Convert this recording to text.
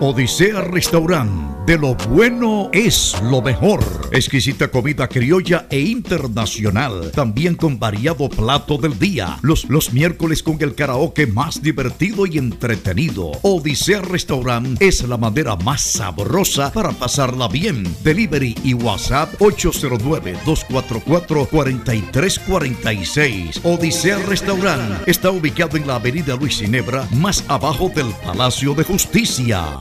Odisea Restaurant, de lo bueno es lo mejor. Exquisita comida criolla e internacional, también con variado plato del día. Los miércoles con el karaoke más divertido y entretenido. Odisea Restaurant es la manera más sabrosa para pasarla bien. Delivery y WhatsApp 809-244-4346. Odisea Restaurant está ubicado en la avenida Luis Ginebra, más abajo del Palacio de Justicia.